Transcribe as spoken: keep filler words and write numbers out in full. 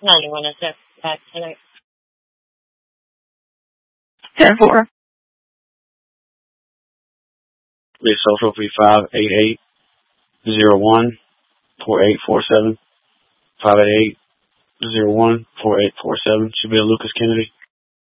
ninety-one oh six, back tonight. ten four. The social will be five eight eight zero one four eight four seven. five eight eight zero one four eight four seven. Should be a Lucas Kennedy.